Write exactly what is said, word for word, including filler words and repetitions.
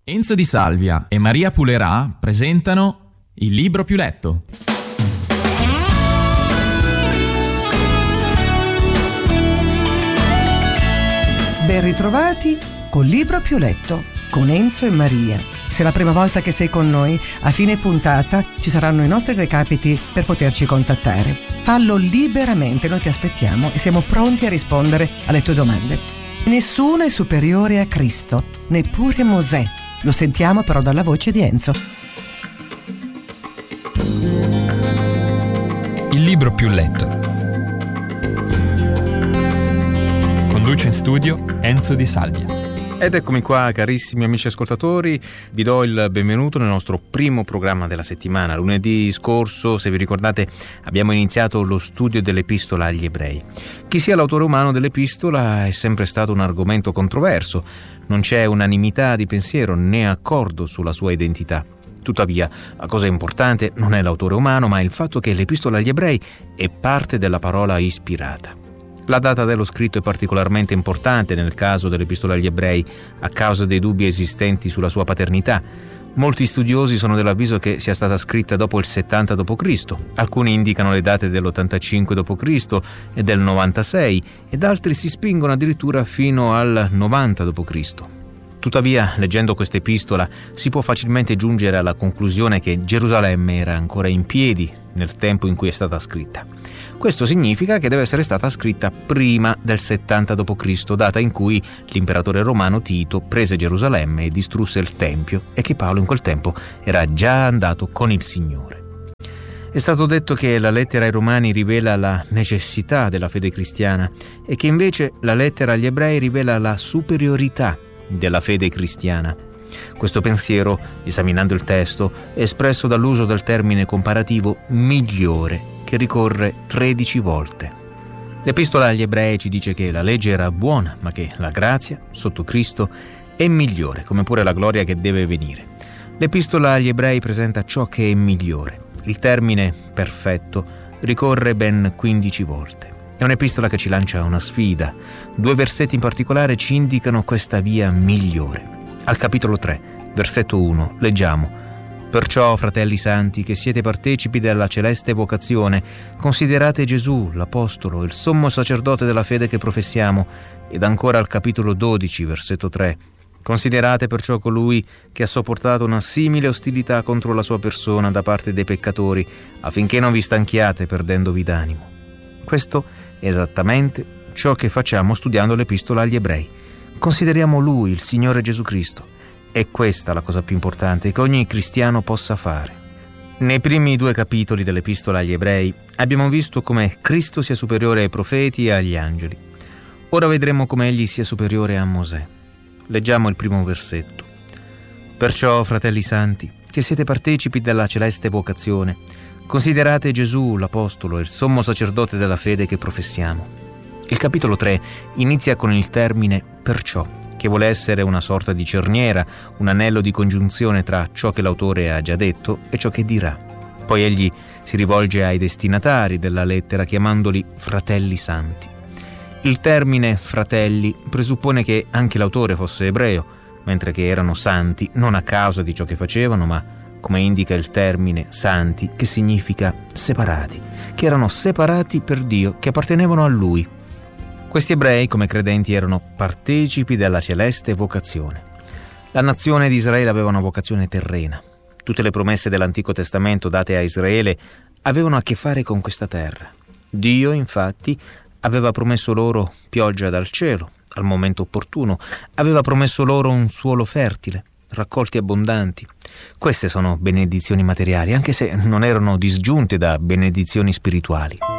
Enzo Di Salvia e Maria Pulerà presentano Il libro più letto. Ben ritrovati col libro più letto con Enzo e Maria. Se è la prima volta che sei con noi, a fine puntata ci saranno i nostri recapiti per poterci contattare. Fallo liberamente, noi ti aspettiamo e siamo pronti a rispondere alle tue domande. Nessuno è superiore a Cristo, neppure Mosè. Lo sentiamo però dalla voce di Enzo. Il libro più letto. Conduce in studio Enzo Di Salvia. Ed eccomi qua, carissimi amici ascoltatori, vi do il benvenuto nel nostro primo programma della settimana. Lunedì scorso, se vi ricordate, abbiamo iniziato lo studio dell'Epistola agli Ebrei. Chi sia l'autore umano dell'Epistola è sempre stato un argomento controverso, non c'è unanimità di pensiero né accordo sulla sua identità. Tuttavia, la cosa importante non è l'autore umano, ma il fatto che l'Epistola agli Ebrei è parte della parola ispirata. La data dello scritto è particolarmente importante nel caso dell'Epistola agli Ebrei a causa dei dubbi esistenti sulla sua paternità. Molti studiosi sono dell'avviso che sia stata scritta dopo il settanta dopo Cristo. Alcuni indicano le date dell'ottantacinque dopo Cristo e del novantasei ed altri si spingono addirittura fino al novanta dopo Cristo. Tuttavia, leggendo questa epistola, si può facilmente giungere alla conclusione che Gerusalemme era ancora in piedi nel tempo in cui è stata scritta. Questo significa che deve essere stata scritta prima del settanta dopo Cristo, data in cui l'imperatore romano Tito prese Gerusalemme e distrusse il Tempio e che Paolo in quel tempo era già andato con il Signore. È stato detto che la lettera ai Romani rivela la necessità della fede cristiana e che invece la lettera agli Ebrei rivela la superiorità della fede cristiana. Questo pensiero, esaminando il testo, è espresso dall'uso del termine comparativo migliore, che ricorre tredici volte. L'Epistola agli Ebrei ci dice che la legge era buona, ma che la grazia, sotto Cristo, è migliore, come pure la gloria che deve venire. L'Epistola agli Ebrei presenta ciò che è migliore. Il termine perfetto ricorre ben quindici volte. È un'epistola che ci lancia una sfida. Due versetti in particolare ci indicano questa via migliore. Al capitolo tre, versetto uno, leggiamo: «Perciò, fratelli santi, che siete partecipi della celeste vocazione, considerate Gesù, l'Apostolo, il sommo sacerdote della fede che professiamo». Ed ancora al capitolo dodici, versetto tre, «Considerate perciò colui che ha sopportato una simile ostilità contro la sua persona da parte dei peccatori, affinché non vi stanchiate perdendovi d'animo». Questo è esattamente ciò che facciamo studiando l'Epistola agli Ebrei. Consideriamo Lui, il Signore Gesù Cristo. È questa la cosa più importante che ogni cristiano possa fare. Nei primi due capitoli dell'Epistola agli Ebrei abbiamo visto come Cristo sia superiore ai profeti e agli angeli. Ora vedremo come Egli sia superiore a Mosè. Leggiamo il primo versetto. «Perciò, fratelli santi, che siete partecipi della celeste vocazione, considerate Gesù, l'Apostolo, il sommo sacerdote della fede che professiamo». Il capitolo tre inizia con il termine «perciò», che vuole essere una sorta di cerniera, un anello di congiunzione tra ciò che l'autore ha già detto e ciò che dirà. Poi egli si rivolge ai destinatari della lettera chiamandoli fratelli santi. Il termine fratelli presuppone che anche l'autore fosse ebreo, mentre che erano santi non a causa di ciò che facevano, ma come indica il termine santi, che significa separati, che erano separati per Dio, che appartenevano a Lui. Questi ebrei, come credenti, erano partecipi della celeste vocazione. La nazione di Israele aveva una vocazione terrena. Tutte le promesse dell'Antico Testamento date a Israele avevano a che fare con questa terra. Dio, infatti, aveva promesso loro pioggia dal cielo al momento opportuno, aveva promesso loro un suolo fertile, raccolti abbondanti. Queste sono benedizioni materiali, anche se non erano disgiunte da benedizioni spirituali.